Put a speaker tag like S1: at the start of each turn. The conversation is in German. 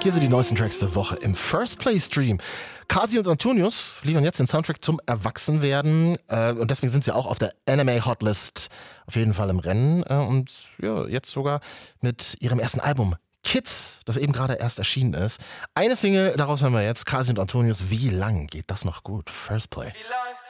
S1: Hier sind die neuesten Tracks der Woche im First Play Stream. Kasi und Antonius liefern jetzt den Soundtrack zum Erwachsenwerden und deswegen sind sie auch auf der Anime Hotlist auf jeden Fall im Rennen und ja, jetzt sogar mit ihrem ersten Album Kids, das eben gerade erst erschienen ist. Eine Single, daraus hören wir jetzt, Kasi und Antonius. Wie lang geht das noch gut? First Play.
S2: Wie lang?